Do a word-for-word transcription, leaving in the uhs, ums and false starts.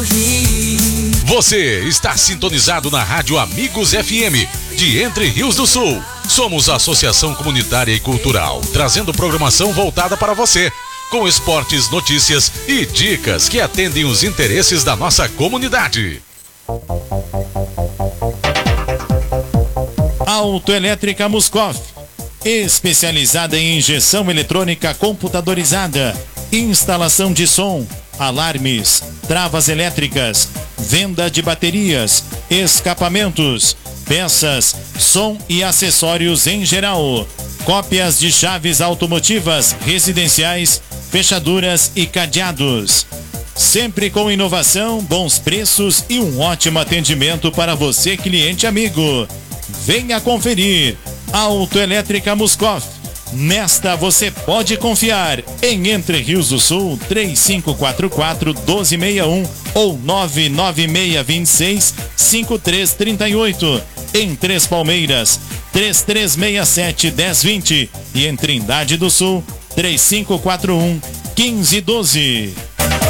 sorrir. Você está sintonizado na Rádio Amigos F M, de Entre Rios do Sul. Somos a Associação Comunitária e Cultural, trazendo programação voltada para você, com esportes, notícias e dicas que atendem os interesses da nossa comunidade. Autoelétrica Muscoff, especializada em injeção eletrônica computadorizada, instalação de som, alarmes, travas elétricas, venda de baterias, escapamentos, peças, som e acessórios em geral, cópias de chaves automotivas, residenciais, fechaduras e cadeados. Sempre com inovação, bons preços e um ótimo atendimento para você, cliente amigo. Venha conferir. Autoelétrica Muscoff. Nesta você pode confiar. Em Entre Rios do Sul, três cinco quatro quatro, um dois seis um ou nove nove seis dois seis, cinco três três oito. Em Três Palmeiras, três três seis sete, um zero dois zero. E em Trindade do Sul, três cinco quatro um, um cinco um doze.